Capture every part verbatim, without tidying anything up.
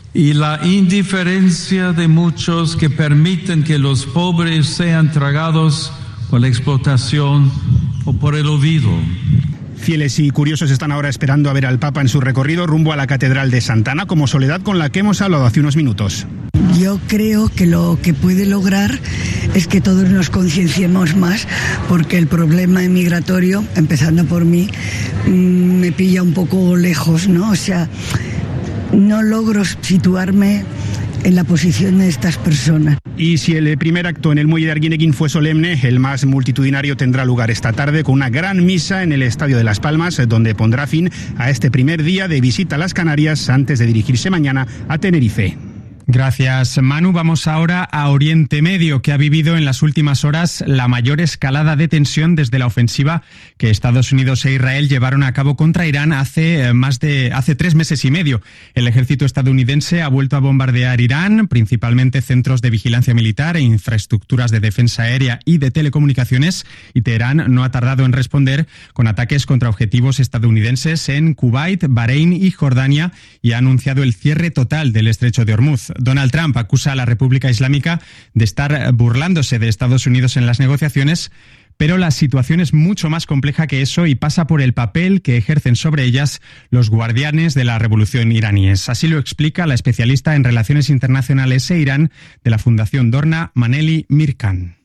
y la indiferencia de muchos que permiten que los pobres sean tragados por la explotación o por el olvido. Fieles y curiosos están ahora esperando a ver al Papa en su recorrido rumbo a la Catedral de Santa Ana, como Soledad, con la que hemos hablado hace unos minutos. Yo creo que lo que puede lograr es que todos nos concienciemos más, porque el problema migratorio, empezando por mí, me pilla un poco lejos, ¿no? O sea, no logro situarme en la posición de estas personas. Y si el primer acto en el muelle de Arguineguín fue solemne, el más multitudinario tendrá lugar esta tarde con una gran misa en el Estadio de Las Palmas, donde pondrá fin a este primer día de visita a las Canarias antes de dirigirse mañana a Tenerife. Gracias, Manu. Vamos ahora a Oriente Medio, que ha vivido en las últimas horas la mayor escalada de tensión desde la ofensiva que Estados Unidos e Israel llevaron a cabo contra Irán hace más de hace tres meses y medio. El ejército estadounidense ha vuelto a bombardear Irán, principalmente centros de vigilancia militar e infraestructuras de defensa aérea y de telecomunicaciones, y Teherán no ha tardado en responder con ataques contra objetivos estadounidenses en Kuwait, Bahrein y Jordania, y ha anunciado el cierre total del estrecho de Hormuz. Donald Trump acusa a la República Islámica de estar burlándose de Estados Unidos en las negociaciones, pero la situación es mucho más compleja que eso y pasa por el papel que ejercen sobre ellas los guardianes de la revolución iraníes. Así lo explica la especialista en relaciones internacionales e Irán de la Fundación Dorna, Maneli Mirkan.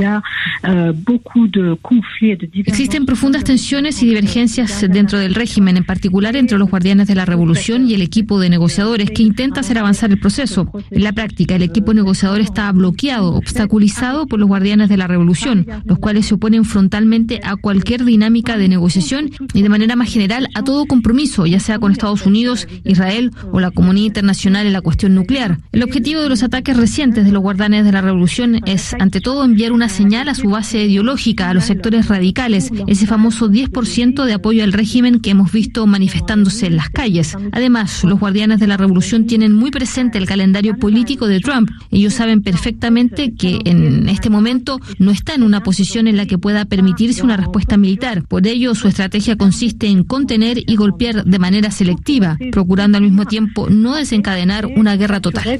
Existen profundas tensiones y divergencias dentro del régimen, en particular entre los guardianes de la revolución y el equipo de negociadores que intenta hacer avanzar el proceso. En la práctica, el equipo negociador está bloqueado, obstaculizado por los guardianes de la revolución, los cuales se oponen frontalmente a cualquier dinámica de negociación y de manera más general a todo compromiso, ya sea con Estados Unidos, Israel o la comunidad internacional en la cuestión nuclear. El objetivo de los ataques recientes de los guardianes de la revolución es, ante todo, enviar una señal a su base ideológica, a los sectores radicales, ese famoso diez por ciento de apoyo al régimen que hemos visto manifestándose en las calles. Además, los guardianes de la revolución tienen muy presente el calendario político de Trump. Ellos saben perfectamente que en este momento no está en una posición en la que pueda permitirse una respuesta militar. Por ello, su estrategia consiste en contener y golpear de manera selectiva, procurando al mismo tiempo no desencadenar una guerra total.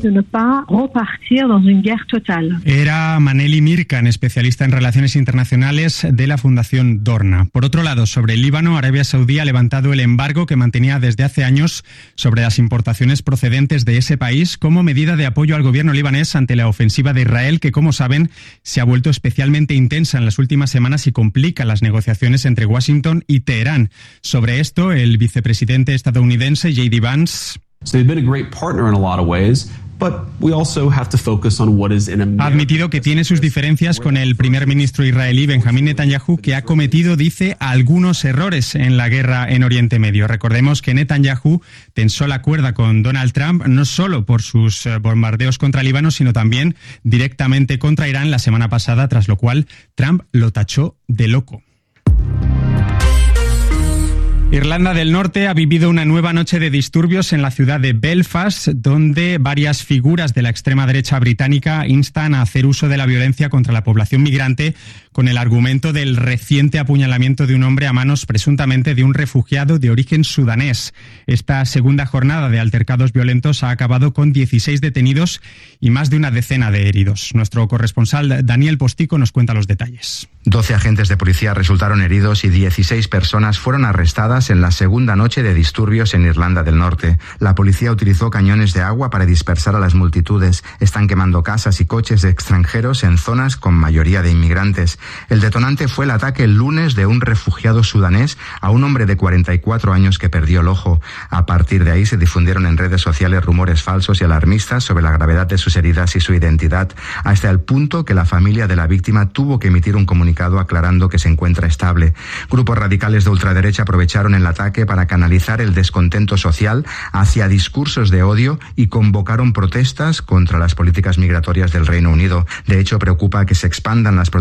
Era Maneli Mirkan, especialista en relaciones internacionales de la Fundación Dorna. Por otro lado, sobre el Líbano, Arabia Saudí ha levantado el embargo que mantenía desde hace años sobre las importaciones procedentes de ese país como medida de apoyo al gobierno libanés ante la ofensiva de Israel, que, como saben, se ha vuelto especialmente intensa en las últimas semanas y complica las negociaciones entre Washington y Teherán. Sobre esto, el vicepresidente estadounidense J D Vance ha admitido que tiene sus diferencias con el primer ministro israelí Benjamín Netanyahu, que ha cometido, dice, algunos errores en la guerra en Oriente Medio. Recordemos que Netanyahu tensó la cuerda con Donald Trump no solo por sus bombardeos contra Líbano, sino también directamente contra Irán la semana pasada, tras lo cual Trump lo tachó de loco. Irlanda del Norte ha vivido una nueva noche de disturbios en la ciudad de Belfast, donde varias figuras de la extrema derecha británica instan a hacer uso de la violencia contra la población migrante con el argumento del reciente apuñalamiento de un hombre a manos presuntamente de un refugiado de origen sudanés. Esta segunda jornada de altercados violentos ha acabado con dieciséis detenidos y más de una decena de heridos. Nuestro corresponsal Daniel Postico nos cuenta los detalles. doce agentes de policía resultaron heridos y dieciséis personas fueron arrestadas en la segunda noche de disturbios en Irlanda del Norte. La policía utilizó cañones de agua para dispersar a las multitudes. Están quemando casas y coches de extranjeros en zonas con mayoría de inmigrantes. El detonante fue el ataque el lunes de un refugiado sudanés a un hombre de cuarenta y cuatro años que perdió el ojo. A partir de ahí se difundieron en redes sociales rumores falsos y alarmistas sobre la gravedad de sus heridas y su identidad, hasta el punto que la familia de la víctima tuvo que emitir un comunicado aclarando que se encuentra estable. Grupos radicales de ultraderecha aprovecharon el ataque para canalizar el descontento social hacia discursos de odio y convocaron protestas contra las políticas migratorias del Reino Unido. De hecho, preocupa que se expandan las protestas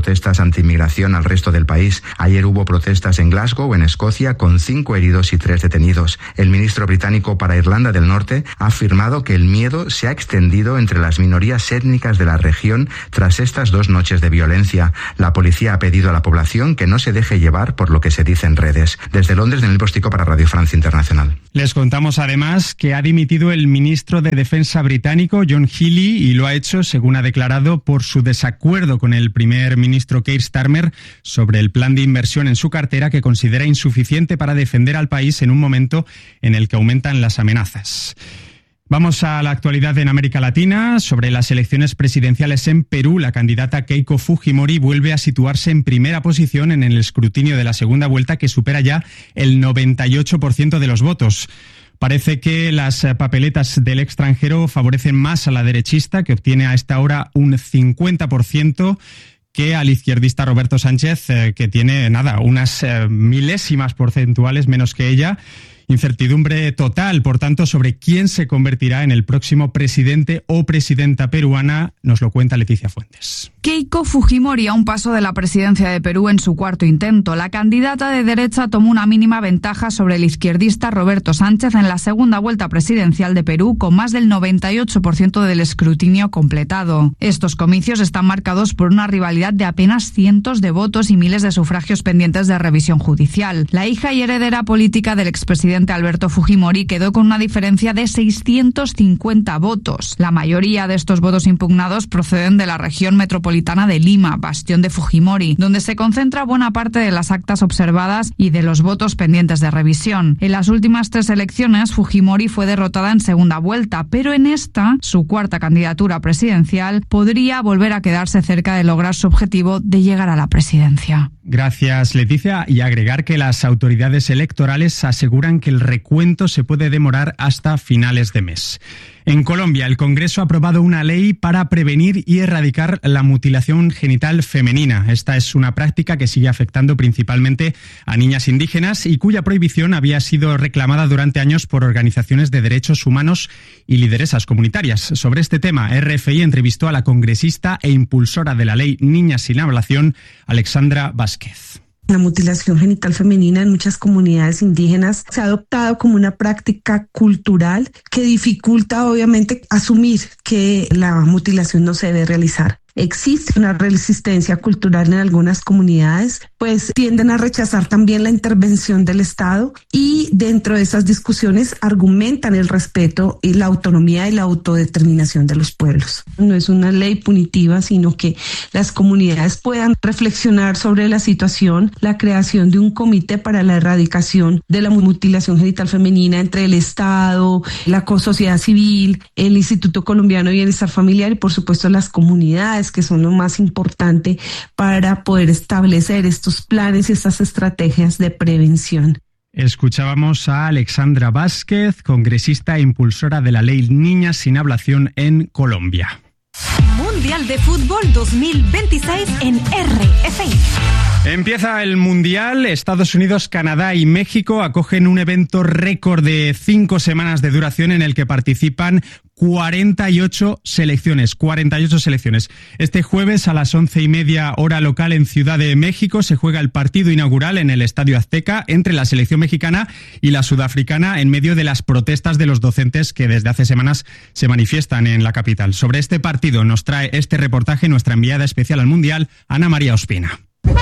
antiinmigración al resto del país. Ayer hubo protestas en Glasgow, en Escocia, con cinco heridos y tres detenidos. El ministro británico para Irlanda del Norte ha afirmado que el miedo se ha extendido entre las minorías étnicas de la región tras estas dos noches de violencia. La policía ha pedido a la población que no se deje llevar por lo que se dice en redes. Desde Londres, Daniel Postigo para Radio Francia Internacional. Les contamos además que ha dimitido el ministro de Defensa británico, John Healey, y lo ha hecho, según ha declarado, por su desacuerdo con el primer ministro Keir Starmer sobre el plan de inversión en su cartera que considera insuficiente para defender al país en un momento en el que aumentan las amenazas. Vamos a la actualidad en América Latina. Sobre las elecciones presidenciales en Perú, la candidata Keiko Fujimori vuelve a situarse en primera posición en el escrutinio de la segunda vuelta, que supera ya el noventa y ocho por ciento de los votos. Parece que las papeletas del extranjero favorecen más a la derechista, que obtiene a esta hora un cincuenta por ciento, que al izquierdista Roberto Sánchez, eh, que tiene, nada, unas eh, milésimas porcentuales menos que ella. Incertidumbre total, por tanto, sobre quién se convertirá en el próximo presidente o presidenta peruana, nos lo cuenta Leticia Fuentes. Keiko Fujimori a un paso de la presidencia de Perú en su cuarto intento. La candidata de derecha tomó una mínima ventaja sobre el izquierdista Roberto Sánchez en la segunda vuelta presidencial de Perú, con más del noventa y ocho por ciento del escrutinio completado. Estos comicios están marcados por una rivalidad de apenas cientos de votos y miles de sufragios pendientes de revisión judicial. La hija y heredera política del expresidente Alberto Fujimori quedó con una diferencia de seiscientos cincuenta votos. La mayoría de estos votos impugnados proceden de la región metropolitana de Lima, bastión de Fujimori, donde se concentra buena parte de las actas observadas y de los votos pendientes de revisión. En las últimas tres elecciones, Fujimori fue derrotada en segunda vuelta, pero en esta, su cuarta candidatura presidencial, podría volver a quedarse cerca de lograr su objetivo de llegar a la presidencia. Gracias, Leticia. Y agregar que las autoridades electorales aseguran que el recuento se puede demorar hasta finales de mes. En Colombia, el Congreso ha aprobado una ley para prevenir y erradicar la mutilación genital femenina. Esta es una práctica que sigue afectando principalmente a niñas indígenas y cuya prohibición había sido reclamada durante años por organizaciones de derechos humanos y lideresas comunitarias. Sobre este tema, R F I entrevistó a la congresista e impulsora de la ley Niñas sin Ablación, Alexandra Vázquez. La mutilación genital femenina en muchas comunidades indígenas se ha adoptado como una práctica cultural que dificulta obviamente asumir que la mutilación no se debe realizar. Existe una resistencia cultural en algunas comunidades, pues tienden a rechazar también la intervención del Estado y dentro de esas discusiones argumentan el respeto y la autonomía y la autodeterminación de los pueblos. No es una ley punitiva, sino que las comunidades puedan reflexionar sobre la situación, la creación de un comité para la erradicación de la mutilación genital femenina entre el Estado, la sociedad civil, el Instituto Colombiano de Bienestar Familiar y por supuesto las comunidades, que son lo más importante para poder establecer estos planes y estas estrategias de prevención. Escuchábamos a Alexandra Vázquez, congresista e impulsora de la ley Niñas sin Ablación en Colombia. Mundial de Fútbol dos mil veintiséis en R F I. Empieza el Mundial. Estados Unidos, Canadá y México acogen un evento récord de cinco semanas de duración en el que participan cuarenta y ocho selecciones, cuarenta y ocho selecciones. Este jueves a las once y media hora local en Ciudad de México se juega el partido inaugural en el Estadio Azteca entre la selección mexicana y la sudafricana en medio de las protestas de los docentes que desde hace semanas se manifiestan en la capital. Sobre este partido nos trae este reportaje nuestra enviada especial al Mundial, Ana María Ospina.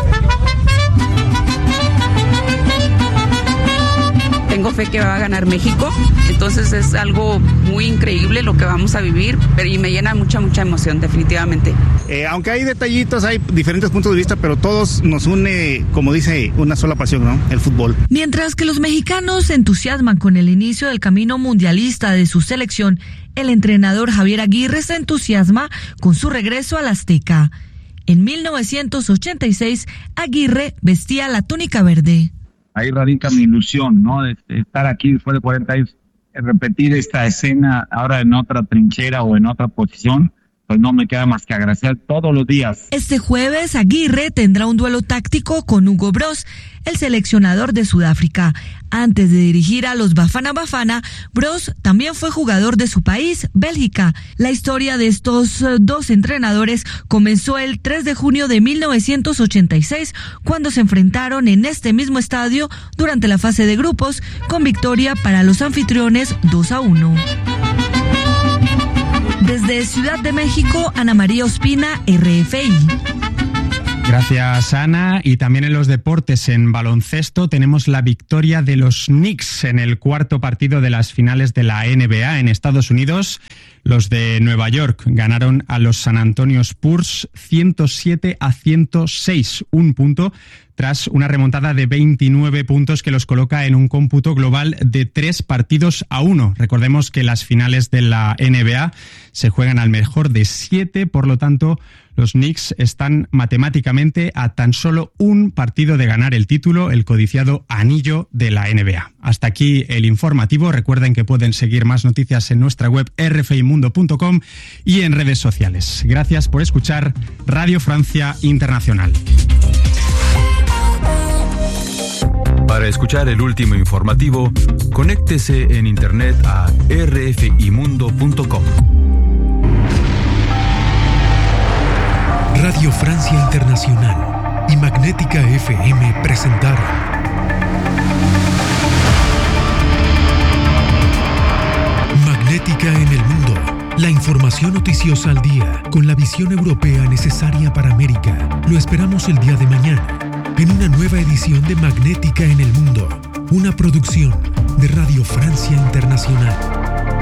Tengo fe que va a ganar México, entonces es algo muy increíble lo que vamos a vivir, pero y me llena mucha, mucha emoción, definitivamente. Eh, aunque hay detallitos, hay diferentes puntos de vista, pero todos nos une, como dice, una sola pasión, ¿no? El fútbol. Mientras que los mexicanos se entusiasman con el inicio del camino mundialista de su selección, el entrenador Javier Aguirre se entusiasma con su regreso al Azteca. En mil novecientos ochenta y seis, Aguirre vestía la túnica verde. Ahí radica mi ilusión, ¿no? De estar aquí después de cuarenta años, repetir esta escena ahora en otra trinchera o en otra posición, pues no me queda más que agradecer todos los días. Este jueves, Aguirre tendrá un duelo táctico con Hugo Broos, el seleccionador de Sudáfrica. Antes de dirigir a los Bafana Bafana, Broos también fue jugador de su país, Bélgica. La historia de estos dos entrenadores comenzó el tres de junio de mil novecientos ochenta y seis, cuando se enfrentaron en este mismo estadio durante la fase de grupos, con victoria para los anfitriones dos a uno. Desde Ciudad de México, Ana María Ospina, R F I. Gracias, Ana. Y también en los deportes, en baloncesto, tenemos la victoria de los Knicks en el cuarto partido de las finales de la N B A en Estados Unidos. Los de Nueva York ganaron a los San Antonio Spurs ciento siete a ciento seis, un punto, tras una remontada de veintinueve puntos que los coloca en un cómputo global de tres partidos a uno. Recordemos que las finales de la N B A se juegan al mejor de siete, por lo tanto, los Knicks están matemáticamente a tan solo un partido de ganar el título, el codiciado anillo de la N B A. Hasta aquí el informativo. Recuerden que pueden seguir más noticias en nuestra web r f i mundo punto com y en redes sociales. Gracias por escuchar Radio Francia Internacional. Para escuchar el último informativo, conéctese en internet a r f i mundo punto com. Radio Francia Internacional y Magnética F M presentaron Magnética en el Mundo, la información noticiosa al día con la visión europea necesaria para América. Lo esperamos el día de mañana en una nueva edición de Magnética en el Mundo, una producción de Radio Francia Internacional.